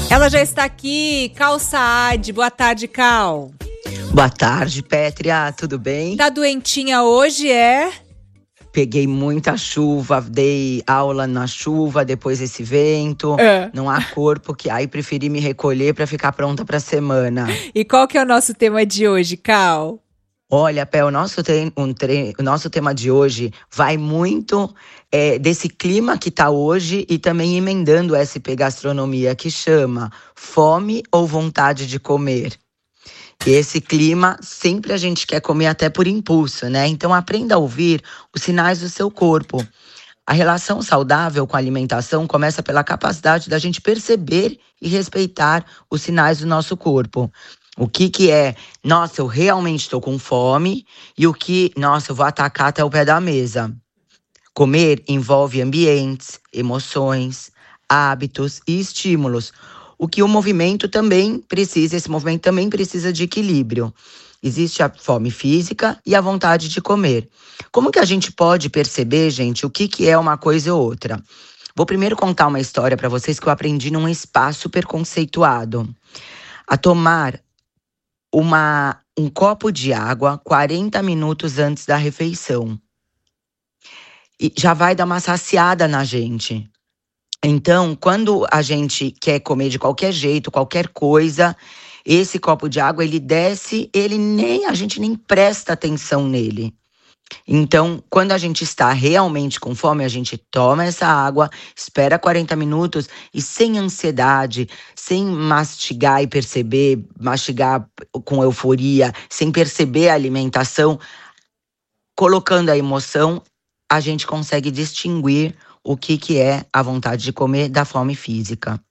Ela já está aqui, Cal Saad. Boa tarde, Cal. Boa tarde, Pétria. Tudo bem? Tá doentinha hoje, é? Peguei muita chuva, dei aula na chuva, depois desse vento. Não há corpo que aí preferi me recolher para ficar pronta para a semana. E qual que é o nosso tema de hoje, Cal? Olha, Pé, o nosso tema de hoje vai muito desse clima que tá hoje e também emendando SP Gastronomia, que chama Fome ou Vontade de Comer. E esse clima, sempre a gente quer comer até por impulso, né? Então aprenda a ouvir os sinais do seu corpo. A relação saudável com a alimentação começa pela capacidade da gente perceber e respeitar os sinais do nosso corpo. O que é, nossa, eu realmente estou com fome, e o que, nossa, eu vou atacar até o pé da mesa. Comer envolve ambientes, emoções, hábitos e estímulos. Esse movimento também precisa de equilíbrio. Existe a fome física e a vontade de comer. Como que a gente pode perceber, gente, o que é uma coisa ou outra? Vou primeiro contar uma história para vocês que eu aprendi num espaço super conceituado. A tomar um copo de água 40 minutos antes da refeição. E já vai dar uma saciada na gente. Então, quando a gente quer comer de qualquer jeito, qualquer coisa, esse copo de água, ele desce, a gente nem presta atenção nele. Então, quando a gente está realmente com fome, a gente toma essa água, espera 40 minutos e sem ansiedade, sem mastigar e perceber, mastigar com euforia, sem perceber a alimentação, colocando a emoção, a gente consegue distinguir o que é a vontade de comer da fome física.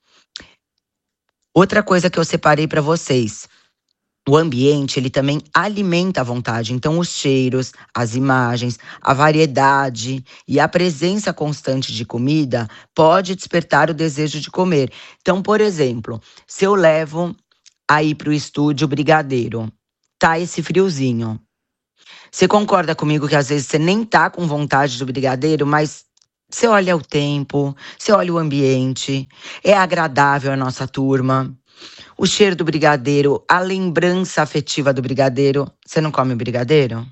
Outra coisa que eu separei para vocês. O ambiente, ele também alimenta a vontade. Então, os cheiros, as imagens, a variedade e a presença constante de comida pode despertar o desejo de comer. Então, por exemplo, se eu levo aí para o estúdio brigadeiro, tá esse friozinho. Você concorda comigo que às vezes você nem tá com vontade do brigadeiro, mas você olha o tempo, você olha o ambiente, é agradável a nossa turma. O cheiro do brigadeiro, a lembrança afetiva do brigadeiro. Você não come brigadeiro?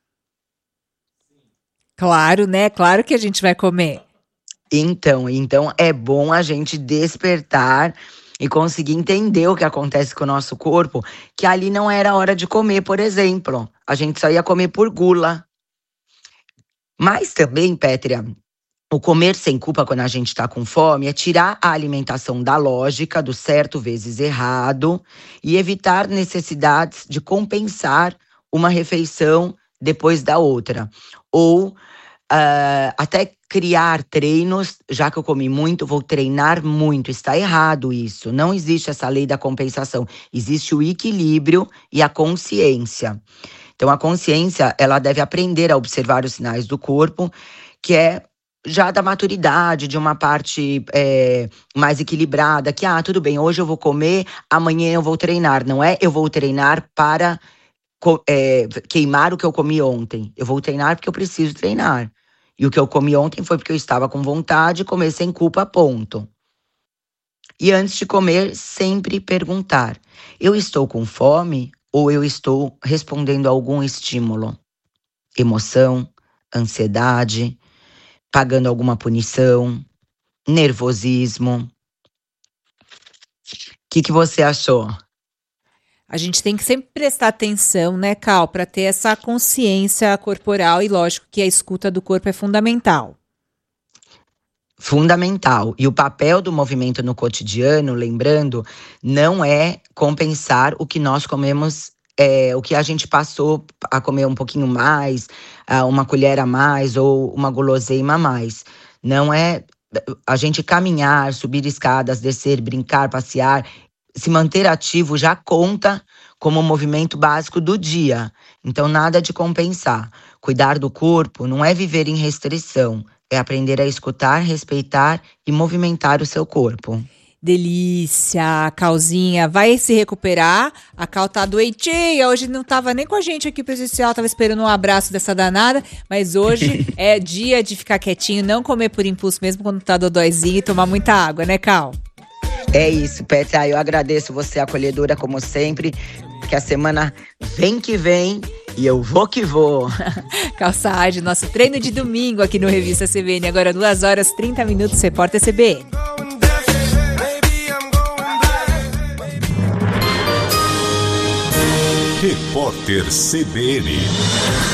Claro, né? Claro que a gente vai comer. Então é bom a gente despertar e conseguir entender o que acontece com o nosso corpo, que ali não era hora de comer, por exemplo. A gente só ia comer por gula. Mas também, Pétria, o comer sem culpa quando a gente está com fome é tirar a alimentação da lógica, do certo vezes errado, e evitar necessidades de compensar uma refeição depois da outra. Ou até criar treinos, já que eu comi muito, vou treinar muito. Está errado isso. Não existe essa lei da compensação. Existe o equilíbrio e a consciência. Então, a consciência, ela deve aprender a observar os sinais do corpo, que é já da maturidade, de uma parte mais equilibrada, que, tudo bem, hoje eu vou comer, amanhã eu vou treinar. Não é eu vou treinar para queimar o que eu comi ontem. Eu vou treinar porque eu preciso treinar. E o que eu comi ontem foi porque eu estava com vontade de comer sem culpa, ponto. E antes de comer, sempre perguntar: eu estou com fome ou eu estou respondendo a algum estímulo? Emoção, ansiedade, pagando alguma punição, nervosismo. O que você achou? A gente tem que sempre prestar atenção, né, Cal, para ter essa consciência corporal, e lógico que a escuta do corpo é fundamental. Fundamental. E o papel do movimento no cotidiano, lembrando, não é compensar o que nós comemos, o que a gente passou a comer um pouquinho mais, uma colher a mais ou uma guloseima a mais. Não é a gente caminhar, subir escadas, descer, brincar, passear, se manter ativo já conta como um movimento básico do dia. Então, nada de compensar. Cuidar do corpo não é viver em restrição, é aprender a escutar, respeitar e movimentar o seu corpo. Delícia, Calzinha, vai se recuperar. A Cal tá doentinha, hoje não tava nem com a gente aqui presencial, tava esperando um abraço dessa danada, mas hoje é dia de ficar quietinho, não comer por impulso mesmo quando tá dodóizinho e tomar muita água, né, Cal? É isso, Petra. Eu agradeço você, acolhedora, como sempre. Que a semana vem que vem e eu vou que vou. Calçade, nosso treino de domingo aqui no Revista CBN. Agora 2h30, Repórter CBN. Repórter CBN.